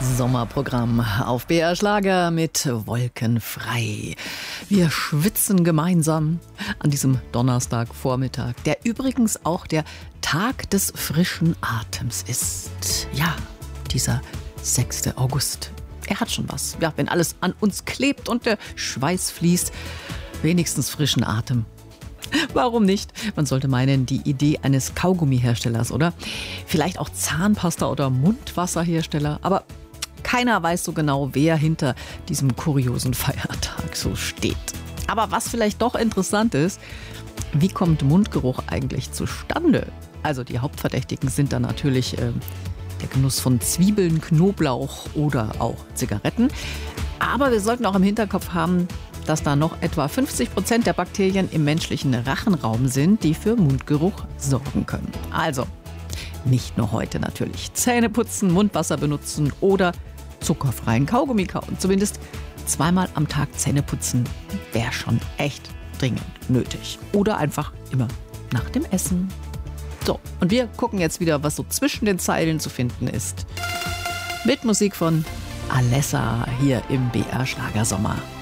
Sommerprogramm auf BR Schlager mit Wolkenfrei. Wir schwitzen gemeinsam an diesem Donnerstagvormittag, der übrigens auch der Tag des frischen Atems ist. Ja, dieser 6. August. Er hat schon was. Ja, wenn alles an uns klebt und der Schweiß fließt, wenigstens frischen Atem. Warum nicht? Man sollte meinen, die Idee eines Kaugummiherstellers, oder? Vielleicht auch Zahnpasta- oder Mundwasserhersteller. Aber keiner weiß so genau, wer hinter diesem kuriosen Feiertag so steht. Aber was vielleicht doch interessant ist, wie kommt Mundgeruch eigentlich zustande? Also die Hauptverdächtigen sind dann natürlich der Genuss von Zwiebeln, Knoblauch oder auch Zigaretten. Aber wir sollten auch im Hinterkopf haben, dass da noch etwa 50% der Bakterien im menschlichen Rachenraum sind, die für Mundgeruch sorgen können. Also nicht nur heute natürlich Zähne putzen, Mundwasser benutzen oder zuckerfreien Kaugummi kauen. Zumindest zweimal am Tag Zähne putzen wäre schon echt dringend nötig. Oder einfach immer nach dem Essen. So, und wir gucken jetzt wieder, was so zwischen den Zeilen zu finden ist. Mit Musik von Alessa hier im BR Schlagersommer.